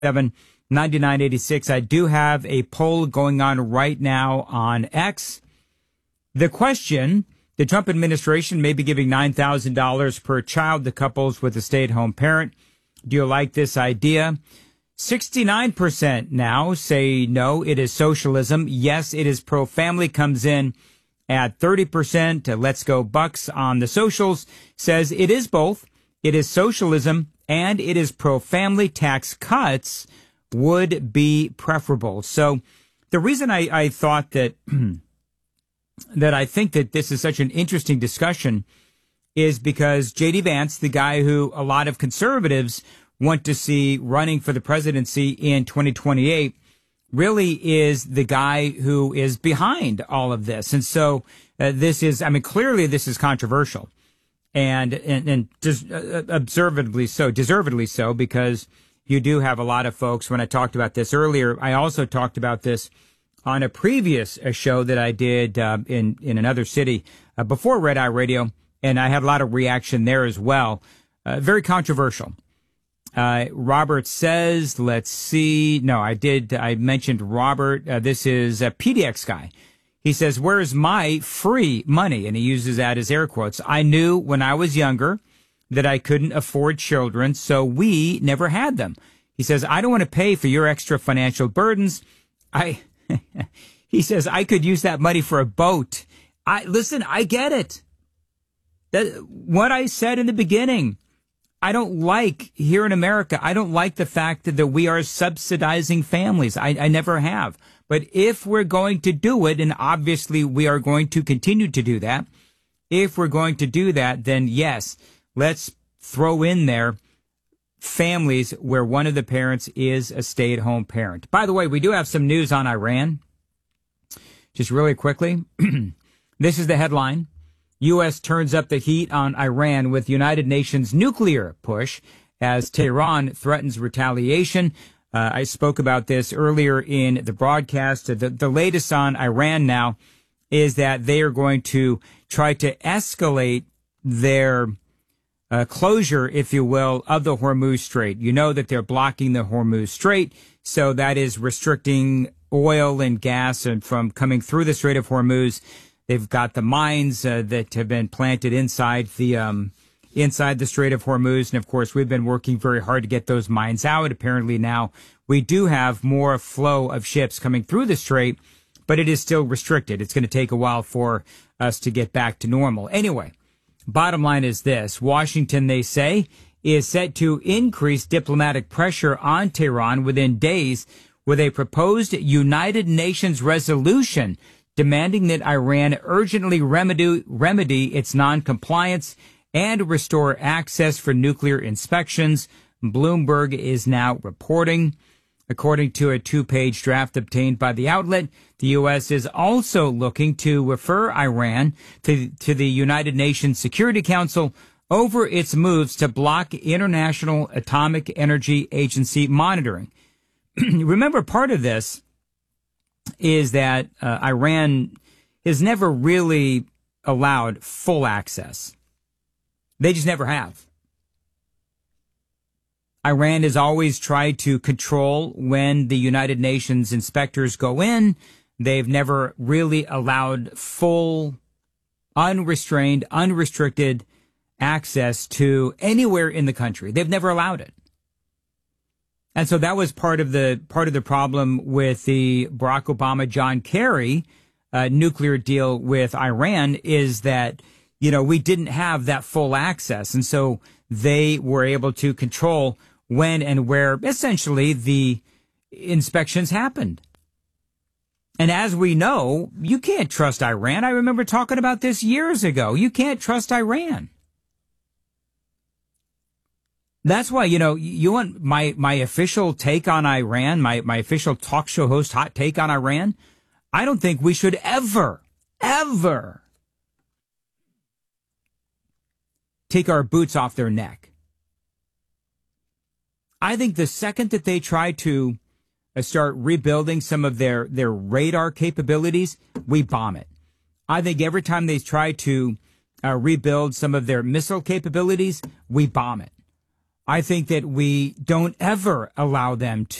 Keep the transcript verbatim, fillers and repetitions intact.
seven ninety-nine eighty-six. I do have a poll going on right now on X. The question, the Trump administration may be giving nine thousand dollars per child to couples with a stay-at-home parent. Do you like this idea? sixty-nine percent now say no, it is socialism. Yes, it is pro-family, comes in at thirty percent. Uh, Let's Go Bucks on the socials says it is both. It is socialism and it is pro-family. Tax cuts would be preferable. So the reason I, I thought that that I think that this is such an interesting discussion is because J D. Vance, the guy who a lot of conservatives want to see running for the presidency in twenty twenty-eight, really is the guy who is behind all of this. And so uh, this is, I mean, clearly this is controversial and, and, and just uh, observably so, deservedly so, because you do have a lot of folks. When I talked about this earlier, I also talked about this on a previous uh, show that I did uh, in, in another city uh, before Red Eye Radio. And I had a lot of reaction there as well. Uh, very controversial. Uh, Robert says, let's see. No, I did. I mentioned Robert. Uh, this is a P D X guy. He says, where's my free money? And he uses that as air quotes. I knew when I was younger that I couldn't afford children, so we never had them. He says, I don't want to pay for your extra financial burdens. I, he says, I could use that money for a boat. I, listen, I get it. That, what I said in the beginning. I don't like, here in America, I don't like the fact that, that we are subsidizing families. I, I never have. But if we're going to do it, and obviously we are going to continue to do that, if we're going to do that, then yes, let's throw in there families where one of the parents is a stay-at-home parent. By the way, we do have some news on Iran. Just really quickly, this is the headline. U S turns up the heat on Iran with United Nations nuclear push as Tehran threatens retaliation. Uh, I spoke about this earlier in the broadcast. The, the latest on Iran now is that they are going to try to escalate their uh, closure, if you will, of the Hormuz Strait. You know that they're blocking the Hormuz Strait, so that is restricting oil and gas and from coming through the Strait of Hormuz. They've got the mines uh, that have been planted inside the um, inside the Strait of Hormuz. And, of course, we've been working very hard to get those mines out. Apparently now we do have more flow of ships coming through the strait, but it is still restricted. It's going to take a while for us to get back to normal. Anyway, bottom line is this. Washington, they say, is set to increase diplomatic pressure on Tehran within days with a proposed United Nations resolution demanding that Iran urgently remedy, remedy its noncompliance and restore access for nuclear inspections. Bloomberg is now reporting. According to a two-page draft obtained by the outlet, the U S is also looking to refer Iran to, to the United Nations Security Council over its moves to block International Atomic Energy Agency monitoring. Remember, part of this is that uh, Iran has never really allowed full access. They just never have. Iran has always tried to control when the United Nations inspectors go in. They've never really allowed full, unrestrained, unrestricted access to anywhere in the country. They've never allowed it. And so that was part of the part of the problem with the Barack Obama, John Kerry uh, nuclear deal with Iran is that, you know, we didn't have that full access. And so they were able to control when and where essentially the inspections happened. And as we know, you can't trust Iran. I remember talking about this years ago. You can't trust Iran. That's why, you know, you want my, my official take on Iran, my, my official talk show host hot take on Iran. I don't think we should ever, ever take our boots off their neck. I think the second that they try to uh, start rebuilding some of their, their radar capabilities, we bomb it. I think every time they try to uh, rebuild some of their missile capabilities, we bomb it. I think that we don't ever allow them